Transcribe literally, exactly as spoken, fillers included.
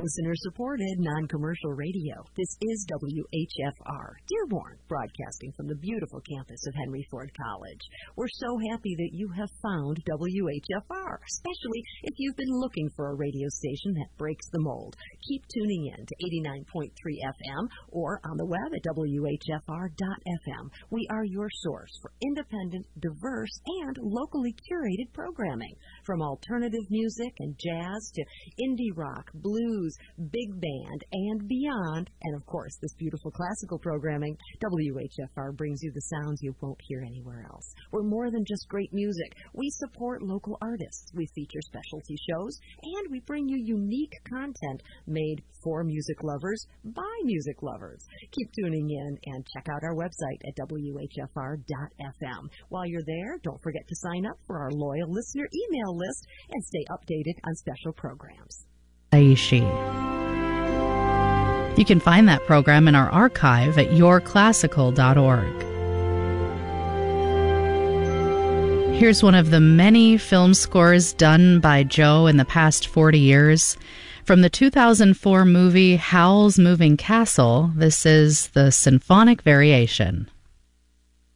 Listener-supported, non-commercial radio. This is W H F R, Dearborn, broadcasting from the beautiful campus of Henry Ford College. We're so happy that you have found W H F R, especially if you've been looking for a radio station that breaks the mold. Keep tuning in to eighty-nine point three F M or on the web at W H F R dot F M. We are your source for independent, diverse, and locally curated programming, from alternative music and jazz to indie rock, blues, big band, and beyond. And, of course, this beautiful classical programming. W H F R brings you the sounds you won't hear anywhere else. We're more than just great music. We support local artists. We feature specialty shows, and we bring you unique content made for music lovers by music lovers. Keep tuning in and check out our website at W H F R dot F M. While you're there, don't forget to sign up for our loyal listener email list and stay updated on special programs. Aishi. You can find that program in our archive at your classical dot org. Here's one of the many film scores done by Joe in the past forty years. From the two thousand four movie Howl's Moving Castle, this is the Symphonic Variation.